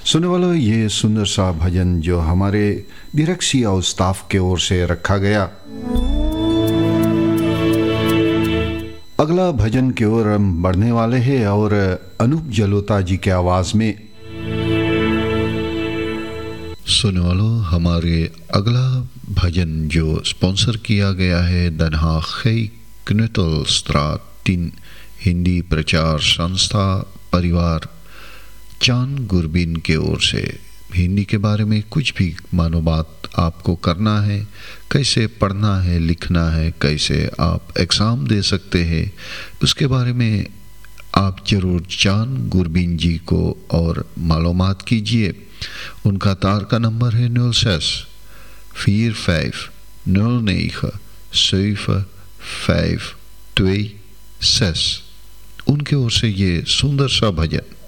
सुनने वालों, ये सुंदर सा भजन जो हमारे डिरेक्सिया स्टाफ के ओर से रखा गया। अगला भजन की ओर हम बढ़ने वाले हैं और अनूप जलोटा जी के आवाज में। सुनने वालों, हमारे अगला भजन जो स्पॉन्सर किया गया है Den Haag Knutelstraat 3 हिंदी प्रचार संस्था परिवार चान गुरबीन के ओर से। हिंदी के बारे में कुछ भी मालूमात आपको करना है, कैसे पढ़ना है, लिखना है, कैसे आप एग्ज़ाम दे सकते हैं, उसके बारे में आप ज़रूर चान गुरबीन जी को और मालूमात कीजिए। उनका तार का नंबर है 06 45 09 7 5 2 6। उनके ओर से ये सुंदर सा भजन।